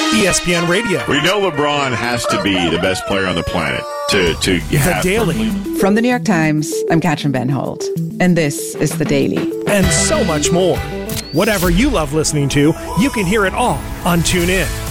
ESPN Radio. We know LeBron has to be the best player on the planet to The Daily. From the New York Times, I'm Katrin Ben Holt, and this is The Daily. And so much more. Whatever you love listening to, you can hear it all on TuneIn.